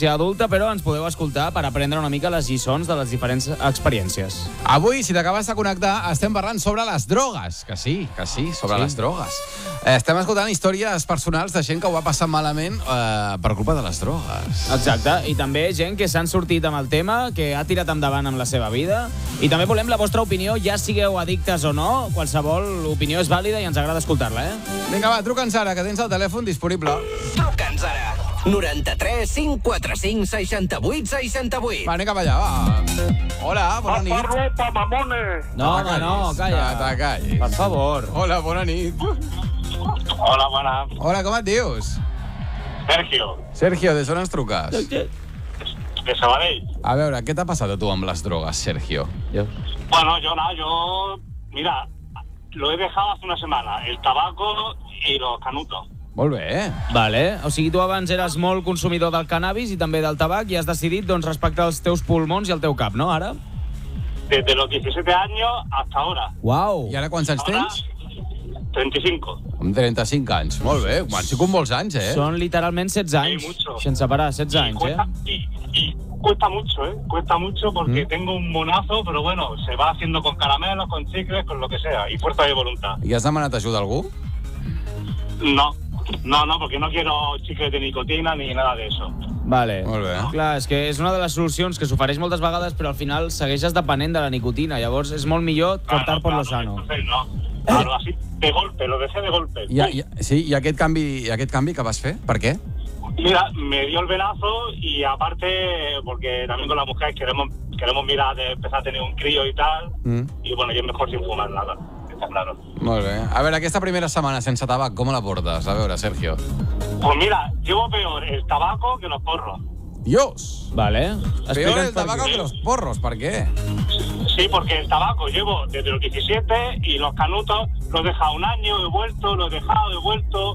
experiència adulta, però ens podeu escoltar per aprendre una mica les lliçons de les diferents experiències. Avui, si t'acabes de connectar, estem parlant sobre les drogues. Que sí, sobre les drogues. Estem escoltant històries personals de gent que ho va passar malament per culpa de les drogues. Exacte, i també gent que s'han sortit amb el tema, que ha tirat endavant amb la seva vida. I també volem la vostra opinió, ja sigueu addictes o no, qualsevol opinió és vàlida i ens agrada escoltar-la, Vinga, va, truca'ns ara, que tens el telèfon disponible. Truca'ns ara. 93 545 68 68. Va, anem cap allà, va. Hola, bona nit. Ropa, mamones. No, home, no, calla. Que te callis. Per favor. Hola, bona nit. Hola, bona. Hola, com et dius? Sergio, Sergio, des d'on ens truques? de Sabadell. A veure, què t'ha passat a tu amb les drogues, Sergio? Bueno, yo, mira, lo he dejado hace una semana. El tabaco y los canutos. Molt bé. Vale, o sigui, tu abans eres molt consumidor del cannabis i també del tabac i has decidit, doncs, respectar els teus pulmons i el teu cap, no, ara? Desde los 17 años hasta ahora. Uau. I ara quants anys Ahora, tens? 35. Amb 35 anys. Molt bé, sí que molts anys, Són literalment 16 anys, mucho. sense parar, 16 anys, Cuesta, y cuesta mucho, Cuesta mucho porque tengo un monazo, pero bueno, se va haciendo con caramelos, con chicles, con lo que sea. Y fuerza de voluntad. I has demanat ajuda a algú? No, porque no quiero chicles de nicotina ni nada de eso. Vale. Molt bé. Clar, és que és una de les solucions que s'ofereix moltes vegades, però al final segueixes depenent de la nicotina. Llavors és molt millor cortar por lo sano. Entonces, no. Claro, así, de golpe, lo dejé de golpe. I aquest canvi que vas fer? Per què? Mira, me dio el venazo y aparte, porque también con la mujer queremos mirar de empezar a tener un crío y tal, y bueno, y es mejor sin fumar nada, está claro. Molt bé. A veure, aquesta primera setmana sense tabac, com la portes? A veure, Sergio. Pues mira, llevo peor el tabaco que los porros. Dios! Vale. Peor Explica'ns el per tabaco què. que los porros, ¿por qué? Sí, porque el tabaco llevo desde los 17 y los canutos los he dejado un año, he vuelto, los he dejado, he vuelto,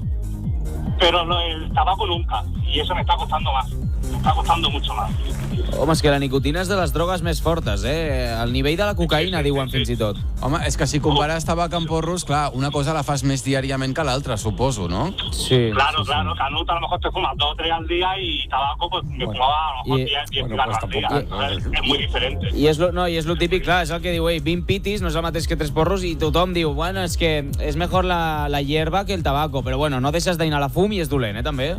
pero el tabaco nunca, y eso me está costando más, me está costando mucho más. Home, és que la nicotina és de les drogues més fortes, Al nivell de la cocaïna, diuen fins i tot. Home, és que si compares tabac amb porros, clar, una cosa la fas més diàriament que l'altra, suposo, no? Sí. Claro, canuto a lo mejor te fumas 2 o 3 al día y tabaco pues me fumaba a lo mejor 10 cigarros al día. Es muy diferente. I és lo típic, clar, és el que diu, 20 pitis no és el mateix que 3 porros i tothom diu, bueno, és que és mejor la hierba que el tabaco, però bueno, no deixes d'inhalar fum i és dolent, també.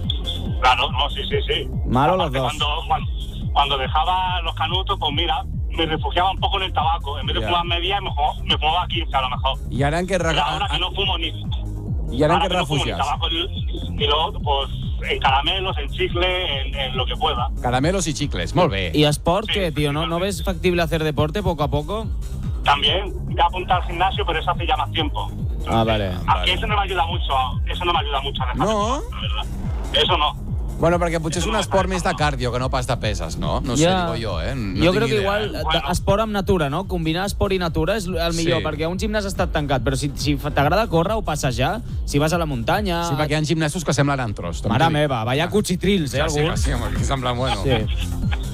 Claro, no, sí. Malo los Aparte, dos. cuando dejaba los canutos, pues mira, me refugiaba un poco en el tabaco. En vez de fumarme 10, me fumaba 15 a lo mejor. I ara en què Pero ahora que no fumo ni... I ara en què no fumo ni refugies? tabaco ni lo otro, pues en caramelos, en chicle, en lo que pueda. Caramelos y chicles, molt bé. ¿Y sport qué, tío? ¿No ves factible hacer deporte poco a poco? También voy a apuntar al gimnasio, pero eso hace ya más tiempo. Ah, vale. Aunque eso no me ayuda mucho a dejar No? la verdad. Eso no. Bueno, perquè potser és un esport més de cardio que no pas de peses, no? No sé, digo jo, No jo tinc crec que idea, igual esport amb natura, no? Combinar esport i natura és el millor, perquè un gimnàs ha estat tancat, però si t'agrada córrer o passejar, si vas a la muntanya... Sí, perquè hi ha gimnasos que semblen antros. Mare meva, vaya cuchitrils, alguns. Sí, que semblen, bueno. Sí.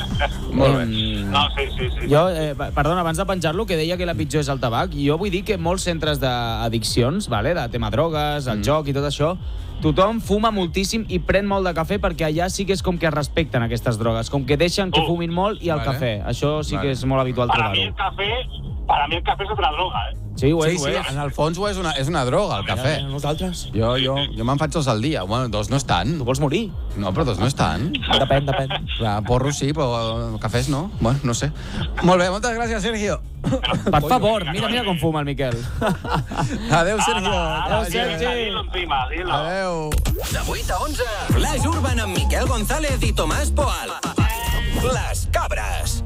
Molt bé. No, sí. Jo, perdona, abans de penjar-lo, que deia que la pitjor és el tabac, jo vull dir que molts centres d'addiccions, vale, de tema drogues, el joc i tot això, tothom fuma moltíssim i pren molt de cafè perquè allà sí que és com que respecten aquestes drogues, com que deixen que fumin molt i el cafè. Això sí que és molt habitual Para mí trobar-ho. el café es otra droga, Sí, ho és, Sí, en el fons ho és una droga, el cafè. Nosaltres? Jo me'n faig 2 al dia. Bueno, 2 no és tant. Tu vols morir? No, però 2 no és tant. Depèn. Clar, porros sí, però cafès no. Bueno, no sé. Molt bé, moltes gràcies, Sergio. Per favor, mira com fuma el Miquel. Adéu, Sergio. Adéu, Sergi. Adéu. De 8 a 11, Flash Urban amb Miquel González i Tomàs Poal. Les Cabres.